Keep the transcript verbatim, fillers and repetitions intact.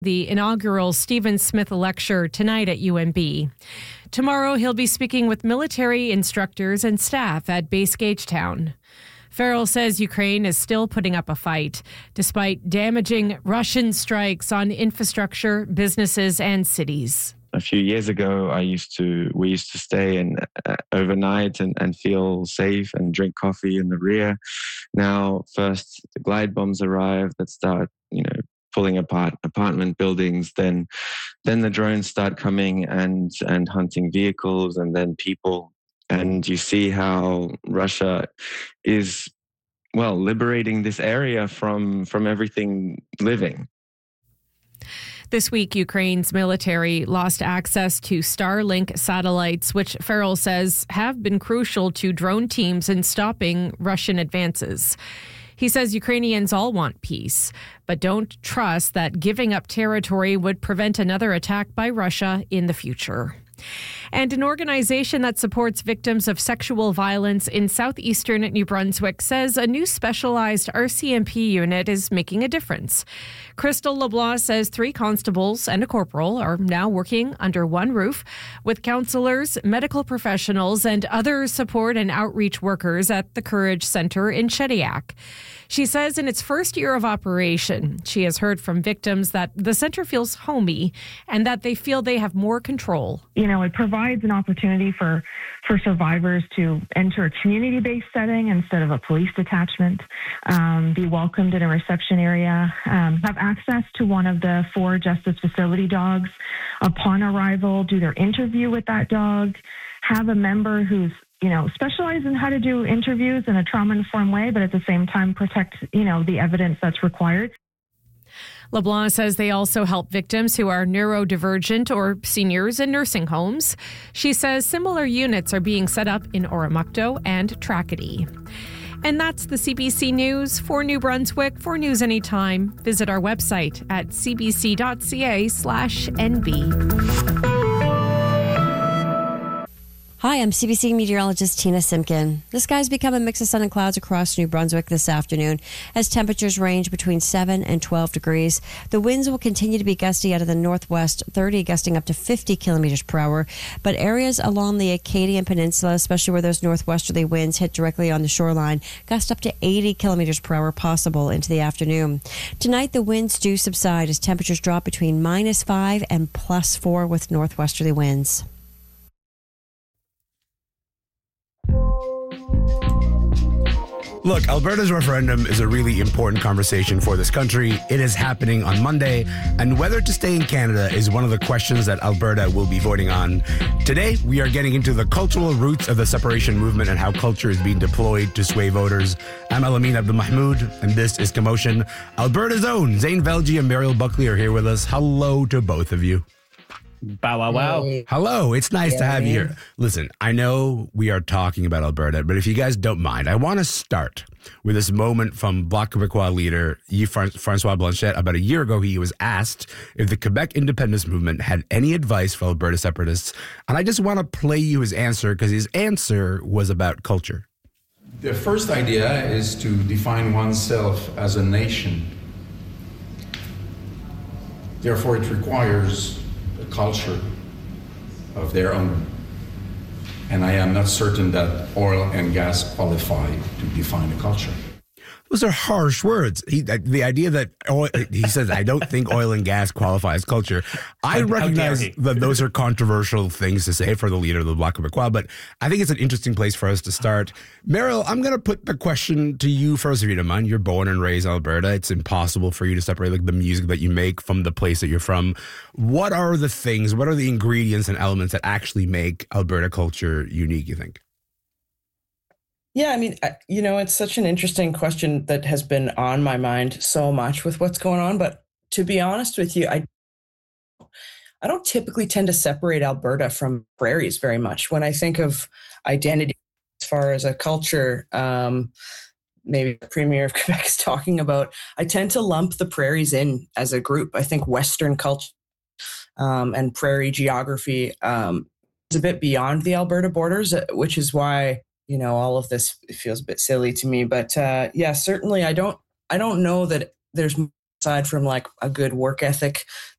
the inaugural Stephen Smith lecture tonight at U N B. Tomorrow, he'll be speaking with military instructors and staff at Base Gagetown. Farrell says Ukraine is still putting up a fight, despite damaging Russian strikes on infrastructure, businesses, and cities. A few years ago, I used to we used to stay in uh, overnight and, and feel safe and drink coffee in the rear. Now, first the glide bombs arrive that start, you know, pulling apart apartment buildings. Then, then the drones start coming and and hunting vehicles and then people. And you see how Russia is, well, liberating this area from, from everything living. This week, Ukraine's military lost access to Starlink satellites, which Farrell says have been crucial to drone teams in stopping Russian advances. He says Ukrainians all want peace, but don't trust that giving up territory would prevent another attack by Russia in the future. And an organization that supports victims of sexual violence in southeastern New Brunswick says a new specialized R C M P unit is making a difference. Crystal LeBlanc says three constables and a corporal are now working under one roof with counselors, medical professionals, and other support and outreach workers at the Courage Centre in Shediac. She says in its first year of operation, she has heard from victims that the center feels homey and that they feel they have more control. You know, it provides an opportunity for, for survivors to enter a community-based setting instead of a police detachment, um, be welcomed in a reception area, um, have access to one of the four justice facility dogs upon arrival, do their interview with that dog, have a member who's you know, specialize in how to do interviews in a trauma-informed way, but at the same time protect, you know, the evidence that's required. LeBlanc says they also help victims who are neurodivergent or seniors in nursing homes. She says similar units are being set up in Oromocto and Tracadie. And that's the C B C News for New Brunswick. For News Anytime, visit our website at cbc.ca slash NB. Hi, I'm C B C meteorologist Tina Simpkin. The skies become a mix of sun and clouds across New Brunswick this afternoon as temperatures range between seven and twelve degrees. The winds will continue to be gusty out of the northwest, thirty gusting up to fifty kilometers per hour. But areas along the Acadian Peninsula, especially where those northwesterly winds hit directly on the shoreline, gust up to eighty kilometers per hour possible into the afternoon. Tonight, the winds do subside as temperatures drop between minus five and plus four with northwesterly winds. Look, Alberta's referendum is a really important conversation for this country. It is happening on Monday, and whether to stay in Canada is one of the questions that Alberta will be voting on. Today, we are getting into the cultural roots of the separation movement and how culture is being deployed to sway voters. I'm Alamin Abdulmahmoud, and this is Commotion. Alberta's own Zane Velji and Mariel Buckley are here with us. Hello to both of you. Bow, wow, wow. Hey. Hello. It's nice yeah, to have man. you here. Listen, I know we are talking about Alberta, but if you guys don't mind, I want to start with this moment from Bloc Québécois leader Yves-François Blanchet. About a year ago, he was asked if the Quebec independence movement had any advice for Alberta separatists. And I just want to play you his answer because his answer was about culture. The first idea is to define oneself as a nation. Therefore, it requires culture of their own. And I am not certain that oil and gas qualify to define a culture. Those are harsh words. He, the idea that oil, he says, I don't think oil and gas qualify as culture. I how, recognize how that those are controversial things to say for the leader of the Bloc Québécois, but I think it's an interesting place for us to start. Mariel, I'm going to put the question to you first, if you don't mind. You're born and raised in Alberta. It's impossible for you to separate like the music that you make from the place that you're from. What are the things, what are the ingredients and elements that actually make Alberta culture unique, you think? Yeah, I mean, you know, it's such an interesting question that has been on my mind so much with what's going on. But to be honest with you, I I don't typically tend to separate Alberta from prairies very much. When I think of identity as far as a culture, um, maybe the Premier of Quebec is talking about, I tend to lump the prairies in as a group. I think Western culture um, and prairie geography um, is a bit beyond the Alberta borders, which is why you know, all of this feels a bit silly to me, but uh, yeah, certainly I don't, I don't know that there's aside from like a good work ethic,